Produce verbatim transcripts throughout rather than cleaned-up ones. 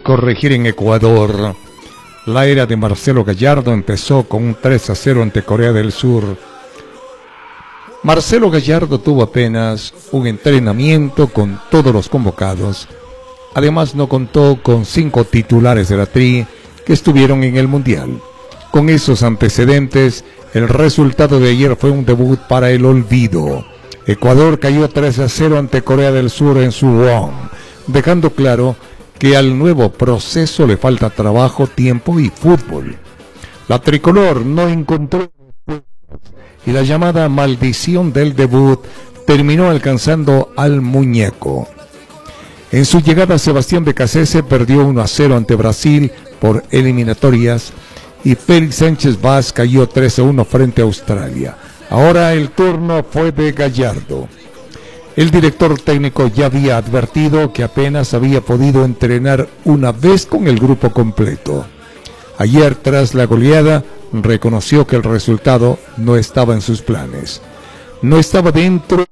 por corregir en Ecuador. La era de Marcelo Gallardo empezó con un tres a cero ante Corea del Sur. Marcelo Gallardo tuvo apenas un entrenamiento con todos los convocados. Además no contó con cinco titulares de la Tri que estuvieron en el Mundial. Con esos antecedentes, el resultado de ayer fue un debut para el olvido. Ecuador cayó tres a cero ante Corea del Sur en Suwon, dejando claro que al nuevo proceso le falta trabajo, tiempo y fútbol. La tricolor no encontró y la llamada maldición del debut terminó alcanzando al muñeco. En su llegada, Sebastián Becasese perdió uno a cero ante Brasil por eliminatorias y Félix Sánchez Vaz cayó tres a uno frente a Australia. Ahora el turno fue de Gallardo. El director técnico ya había advertido que apenas había podido entrenar una vez con el grupo completo. Ayer, tras la goleada, reconoció que el resultado no estaba en sus planes. No estaba dentro,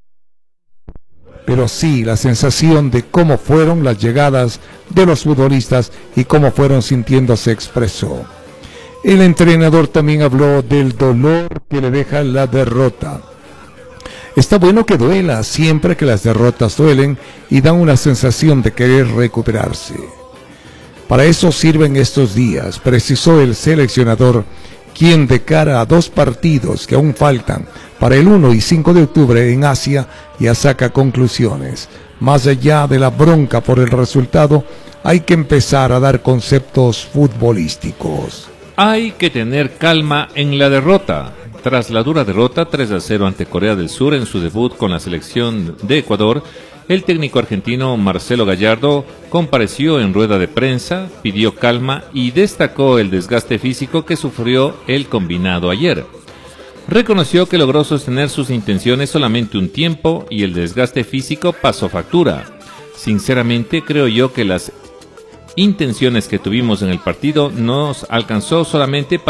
pero sí la sensación de cómo fueron las llegadas de los futbolistas y cómo fueron sintiéndose expresó. El entrenador también habló del dolor que le deja la derrota. Está bueno que duela, siempre que las derrotas duelen y dan una sensación de querer recuperarse. Para eso sirven estos días, precisó el seleccionador, quien de cara a dos partidos que aún faltan para el uno y cinco de octubre en Asia ya saca conclusiones. Más allá de la bronca por el resultado, hay que empezar a dar conceptos futbolísticos. Hay que tener calma en la derrota. Tras la dura derrota tres a cero ante Corea del Sur en su debut con la selección de Ecuador, el técnico argentino Marcelo Gallardo compareció en rueda de prensa, pidió calma y destacó el desgaste físico que sufrió el combinado ayer. Reconoció que logró sostener sus intenciones solamente un tiempo y el desgaste físico pasó factura. Sinceramente creo yo que las intenciones que tuvimos en el partido nos alcanzó solamente para